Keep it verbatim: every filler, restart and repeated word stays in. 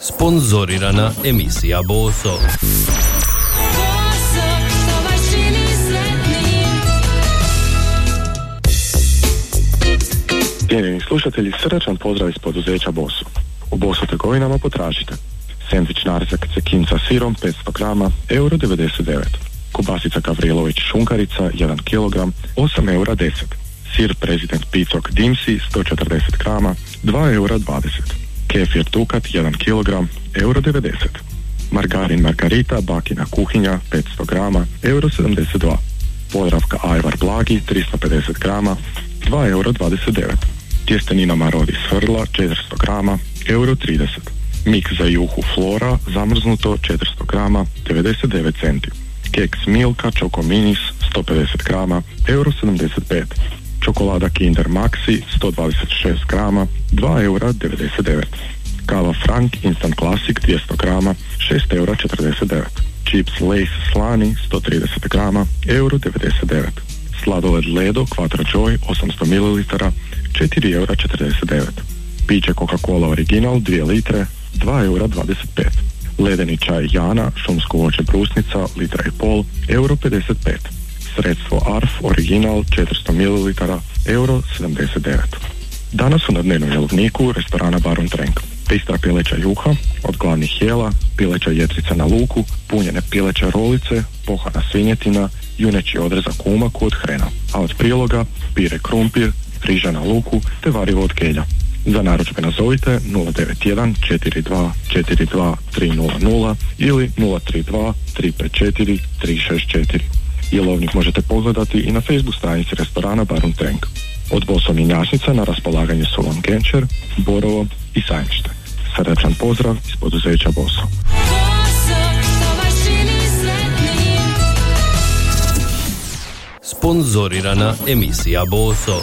Sponzorirana emisija Boso. Cijenjeni slušatelji, srdačan pozdrav iz poduzeća Boso. U Boso trgovinama potražite sendvič narzak cekin sa sirom petsto grama, euro devedeset devet. Kobasica Gavrilović šunkarica jedan kilogram, osam eura deset. Sir President Picok Dimsi sto četrdeset grama, dva eura dvadeset. Kefir Dukat jedan kilogram, euro devedeset. Margarin Margarita Bakina kuhinja petsto grama, euro sedamdeset dva. Podravka Ajvar Blagi tristo pedeset grama, dva eura dvadeset devet. Tjestenina Marodi Svrla četiristo grama, euro trideset. Mik za juhu Flora zamrznuto četiristo grama, devedeset devet centi. Keks Milka Choco Minis sto pedeset grama, euro sedamdeset pet. Čokolada Kinder Maxi sto dvadeset šest grama, dva eura devedeset devet. Kava Frank Instant Classic dvjesto grama, šest eura četrdeset devet. Chips Lace Slani sto trideset grama, euro devedeset devet. Sladoled Ledo Quattro Joy osamsto mililitara, četiri eura četrdeset devet. Piće Coca-Cola Original dvije litre, dva eura dvadeset pet. Ledeni čaj Jana, šumsko voće brusnica, litra i pol, euro pedeset pet. Sredstvo Arf Original četiristo mililitara, euro sedamdeset devet. Danas su na dnevnom jelovniku restorana Baron Trenk pistra pileća juha, od glavnih jela, pileća jetrica na luku, punjene pileće rolice, pohana svinjetina, juneći odrezak u umaku od hrena, a od priloga pire krumpir, riža na luku te varivo od kelja. Za narudžbe nazovite nula devet jedan četiri dva četiri dva tri nula nula ili nula tri dva tri pet četiri tri šest četiri. Jelovnik možete pogledati i na Facebook stranici restorana Baron Trenk. Od Boso mjenjačnica na raspolaganje su vam Genčer, Borovo i Sajmište. Srdačan pozdrav iz poduzeća Boso. Sponzorirana emisija Boso.